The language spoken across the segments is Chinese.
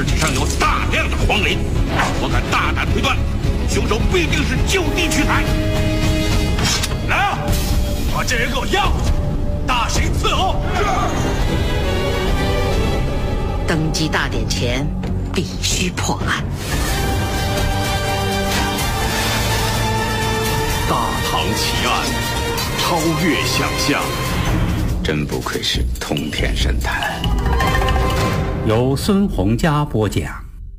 尸体上有大量的黄磷，我敢大胆推断，凶手必定是就地取材。来啊，把这人给我押回去，大刑伺候。 登基大典前必须破案。 大唐奇案，超越想象， 真不愧是通天神探。 由孙洪佳播讲。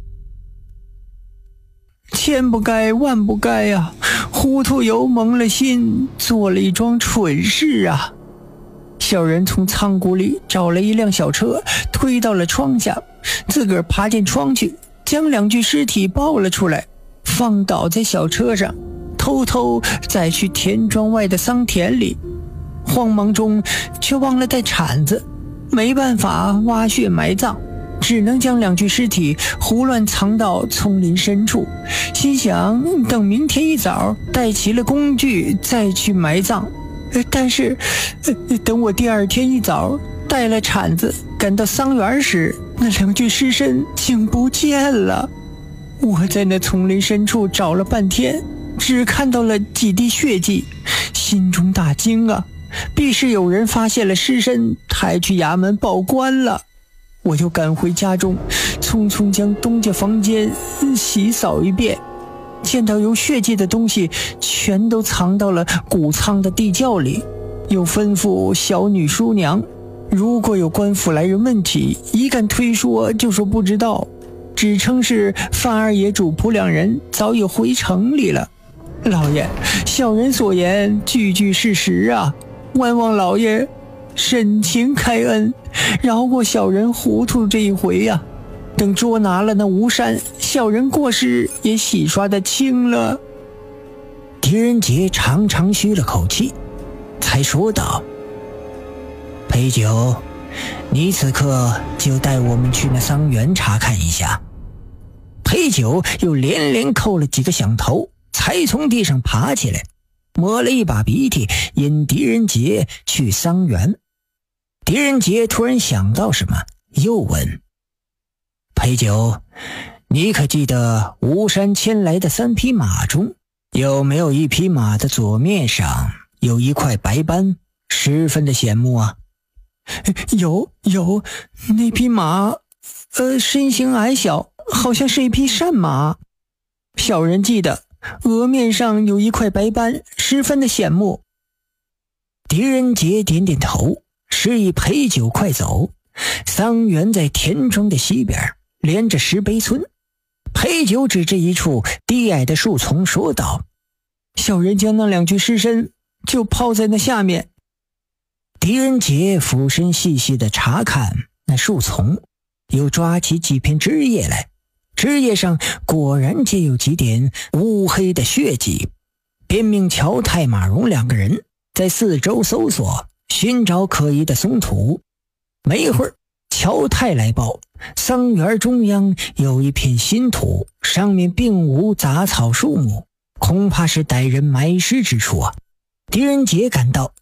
千不该万不该呀，糊涂油蒙了心，做了一桩蠢事啊。小人从仓库里找了一辆小车，推到了窗下，自个儿爬进窗去，将2具尸体抱了出来，放倒在小车上，偷偷再去田庄外的桑田里。慌忙中却忘了带铲子，没办法挖穴埋葬，只能将2具尸体胡乱藏到丛林深处，心想等明天一早带齐了工具再去埋葬。但是等我第2天一早带了铲子赶到桑园时，那2具尸身竟不见了。我在那丛林深处找了半天，只看到了几滴血迹，心中大惊啊，必是有人发现了尸身，抬去衙门报官了。我就赶回家中，匆匆将东家房间洗扫一遍，见到有血迹的东西全都藏到了谷仓的地窖里，又吩咐小女书娘，如果有官府来人问起，一概推说就说不知道，只称是范二爷主仆2人早已回城里了。老爷，小人所言句句事实啊，万望老爷深情开恩，饶过小人糊涂这一回呀。等捉拿了那吴山，小人过失也洗刷得清了。狄仁杰长长吁了口气，才说道：裴九，你此刻就带我们去那桑园查看一下。裴九又连连叩了几个响头，才从地上爬起来，抹了一把鼻涕，引狄仁杰去桑园。狄仁杰突然想到什么，又问：裴九，你可记得吴山牵来的3匹马中，有没有一匹马的左面上有一块白斑，十分的显目啊？有，那匹马身形矮小，好像是一匹善马。小人记得额面上有一块白斑，十分的显目。狄仁杰点点头，示意裴九快走。桑园在田庄的西边，连着石碑村。裴九指着一处低矮的树丛说道：小人将那2具尸身就抛在那下面。狄仁杰俯身细细地查看那树丛，又抓起几片枝叶来，枝叶上果然皆有几点乌黑的血迹，便命乔太、马荣2个人在四周搜索，寻找可疑的松土。没一会儿，乔太来报，桑园中央有一片新土，上面并无杂草树木，恐怕是歹人埋尸之处啊。狄仁杰赶到，